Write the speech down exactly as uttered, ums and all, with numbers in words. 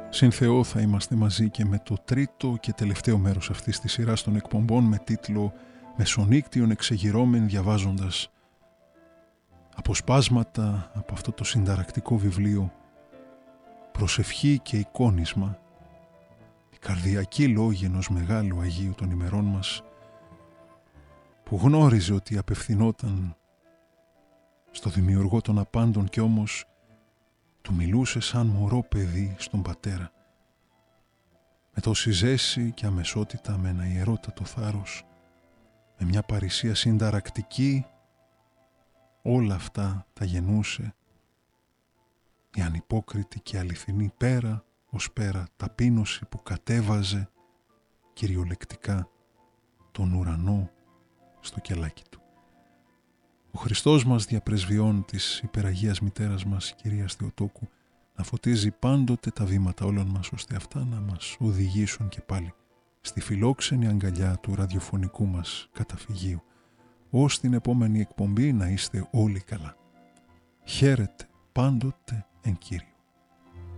Συν Θεό θα είμαστε μαζί και με το τρίτο και τελευταίο μέρος αυτής της σειράς των εκπομπών με τίτλο «Μεσονύκτιον εξεγυρώμεν», διαβάζοντας αποσπάσματα από αυτό το συνταρακτικό βιβλίο «Προσευχή και εικόνισμα», η καρδιακή λόγη ενός μεγάλου Αγίου των ημερών μας, που γνώριζε ότι απευθυνόταν στο Δημιουργό των Απάντων και όμως του μιλούσε σαν μωρό παιδί στον Πατέρα, με τόση ζέση και αμεσότητα, με ένα ιερότατο θάρρος, με μια παρησία συνταρακτική. Όλα αυτά τα γεννούσε η ανυπόκριτη και αληθινή πέρα ως πέρα ταπείνωση που κατέβαζε κυριολεκτικά τον ουρανό στο κελάκι του. Ο Χριστός μας, διαπρεσβειών της υπεραγίας μητέρας μας, κυρίας Θεοτόκου, να φωτίζει πάντοτε τα βήματα όλων μας, ώστε αυτά να μας οδηγήσουν και πάλι στη φιλόξενη αγκαλιά του ραδιοφωνικού μας καταφυγίου. Ως την επόμενη εκπομπή να είστε όλοι καλά. Χαίρετε πάντοτε εν Κύριου.